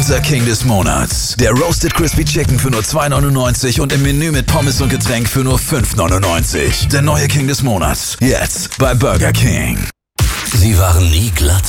Unser King des Monats. Der Roasted Crispy Chicken für nur 2,99 und im Menü mit Pommes und Getränk für nur 5,99. Der neue King des Monats. Jetzt bei Burger King. Sie waren nie glatt,